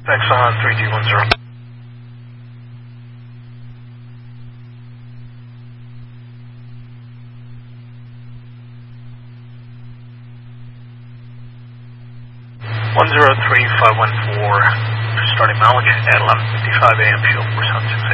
Exxon 3210. Starting mileage at 11:55 a.m. Fuel 476.